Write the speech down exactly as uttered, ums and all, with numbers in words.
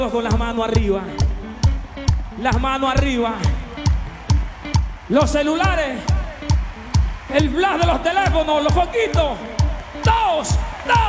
Con las manos arriba, las manos arriba, los celulares, el flash de los teléfonos, los foquitos, todos, todos.